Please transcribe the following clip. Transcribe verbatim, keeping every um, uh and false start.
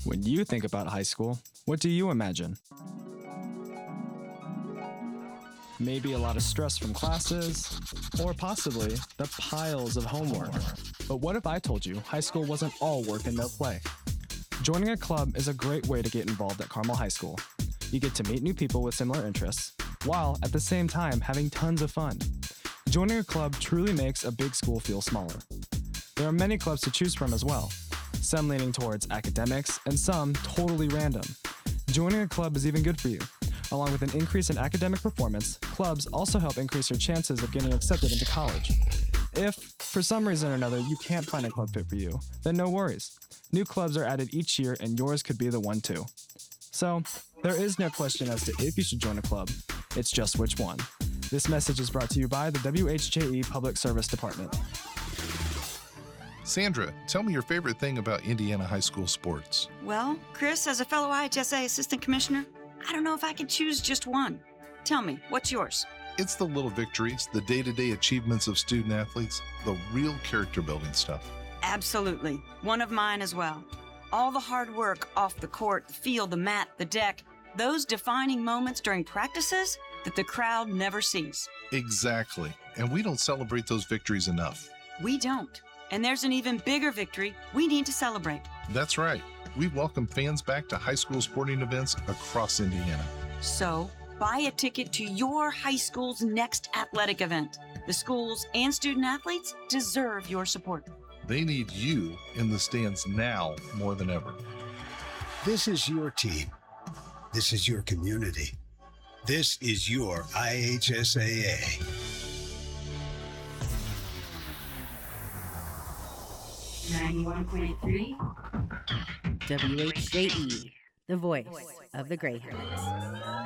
When you think about high school, what do you imagine? Maybe a lot of stress from classes, or possibly the piles of homework. But what if I told you high school wasn't all work and no play? Joining a club is a great way to get involved at Carmel High School. You get to meet new people with similar interests, while at the same time having tons of fun. Joining a club truly makes a big school feel smaller. There are many clubs to choose from as well, some leaning towards academics and some totally random. Joining a club is even good for you. Along with an increase in academic performance, clubs also help increase your chances of getting accepted into college. If, for some reason or another, you can't find a club fit for you, then no worries. New clubs are added each year and yours could be the one too. So, there is no question as to if you should join a club, it's just which one. This message is brought to you by the W H J E Public Service Department. Sandra, tell me your favorite thing about Indiana high school sports. Well, Chris, as a fellow I H S A assistant commissioner, I don't know if I can choose just one. Tell me, what's yours? It's the little victories, the day-to-day achievements of student athletes, the real character building stuff. Absolutely. One of mine as well. All the hard work off the court, the field, the mat, the deck, those defining moments during practices that the crowd never sees. Exactly. And we don't celebrate those victories enough. We don't. And there's an even bigger victory we need to celebrate. That's right. We welcome fans back to high school sporting events across Indiana. So, buy a ticket to your high school's next athletic event. The schools and student athletes deserve your support. They need you in the stands now more than ever. This is your team. This is your community. This is your I H S A A. ninety-one point three W H J E, the voice of the Greyhounds.